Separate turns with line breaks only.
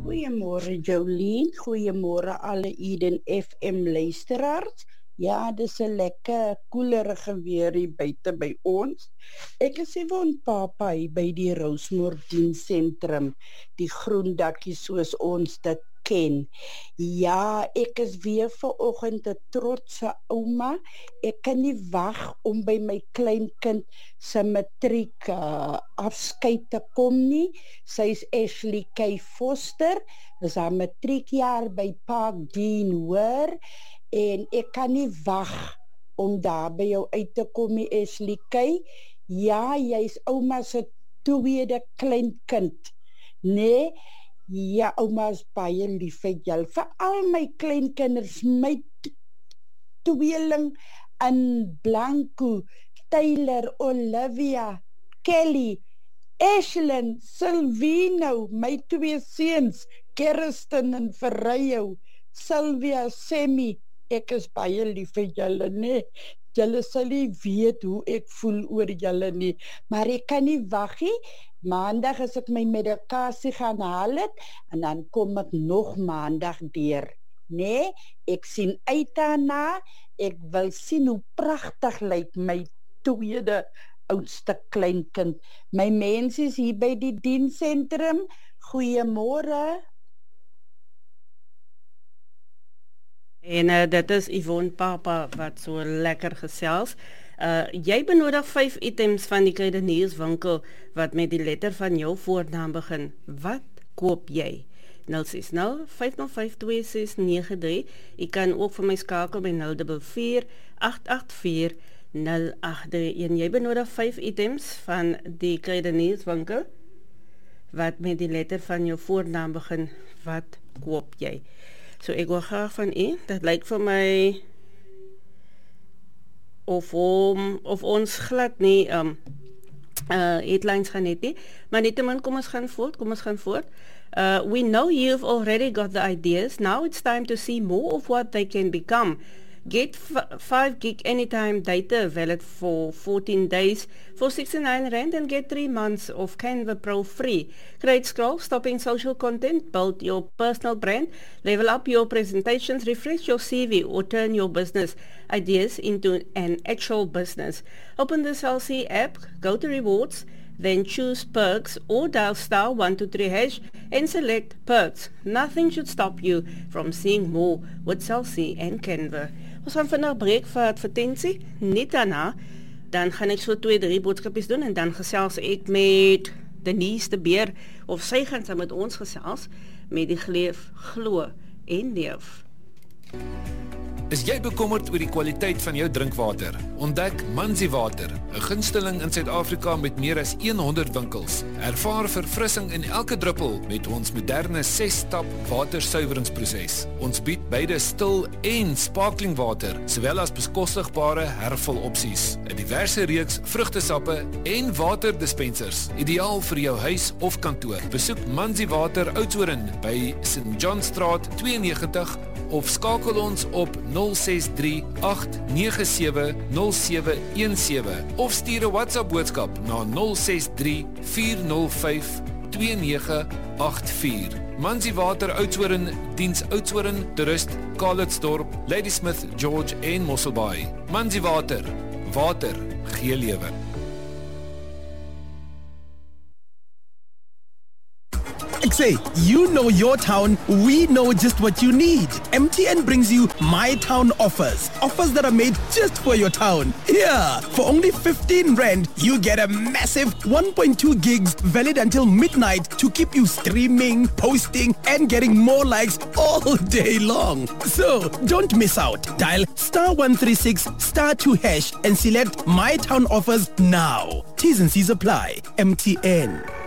Goeiemôre Jolien, goeiemôre alle Eden FM luisteraars. Ja, dis 'n lekker koelerige weer hier buite by ons. Ek is Yvonne Papa hier by die Rosemore Diensentrum, die groen dakkie soos ons dit ken. Ja, ek is weer vanoggend 'n trotse ouma. Ek kan nie wag om by my kleinkind se matriek afskeid te kom nie. Sy's Ashley K. Foster, is haar matriekjaar by Park Dean, hoor. En ek kan nie wag om daar by jou uit te kom nie, Ashley K. Ja, jy's ouma se tweede kleinkind, nee. Ja, ouma is baie lief vir julle, vir al my kleinkinders, my tweeling in Blanco, Taylor, Olivia, Kelly, Ashlyn, Silvino, my twee seuns, Kirsten en Ferreiro, Sylvia, Sammy. Ek is baie lief vir julle, nee. Julle sal nie weet hoe ek voel oor julle nie, maar ek kan nie wag nie. Maandag as ek my medikasie gaan haal het, en dan kom ek nog maandag deur. Nee, ek sien uit daarna. Ek wil sien hoe pragtig lyk my tweede oudste kleinkind. My mense is hier by die diensentrum. Goeiemôre.
En dit is Yvonne Papa wat so lekker gesels. Jy benodig 5 items van die kruidenierswinkel wat met die letter van jou voornaam begin. Wat koop jy? 060-505-2693. Jy kan ook vir my skakel by 044-884-083. En jy benodig 5 items van die kruidenierswinkel wat met die letter van jou voornaam begin. Wat koop jy? So ek wil graag van u, dit lyk vir my of ons glad nie headlines gaan net nie, maar nietemin kom ons gaan voort. We know you've already got the ideas, now it's time to see more of what they can become. Get 5 gig anytime data valid for 14 days for R69 and get 3 months of Canva Pro free. Create scroll, stopping social content, build your personal brand, level up your presentations, refresh your CV or turn your business ideas into an actual business. Open the CellC app, go to rewards, then choose perks or dial *123# and select perks. Nothing should stop you from seeing more with CellC and Canva. Ons gaan vandag breek vir advertensie, net daarna, dan gaan ek so 2-3 boodskapies doen en dan gesels ek met Denise de Beer, of sy gaan saam met ons gesels met die gleef, glo en leef.
Is jy bekommerd oor die kwaliteit van jou drinkwater? Ontdek Manzi Water, 'n gunsteling in Suid-Afrika met meer as 100 winkels. Ervaar verfrissing in elke druppel met ons moderne 6-stap watersuiweringsproses. Ons bied beide stil en sparkling water, sowel as bekostigbare hervulopsies. 'n Diverse reeks vrugtesappe en waterdispensers, ideaal vir jou huis of kantoor. Besoek Manzi Water Oudtshoorn by St. John Straat 92 of skakel ons op 063-897-0717 of stuur 'n WhatsApp boodskap na 063-405-2984. Manzi Water Oudtshoorn diens Oudtshoorn, Toerist, Calitzdorp, Ladysmith, George en Mosselbaai. Manzi Water, water gee lewe.
Say, you know your town, we know just what you need. MTN brings you My Town offers. Offers that are made just for your town. Here, for only R15, you get a massive 1.2 gigs valid until midnight to keep you streaming, posting, and getting more likes all day long. So, don't miss out. Dial *136 *2# and select My Town offers now. T's and C's apply. MTN.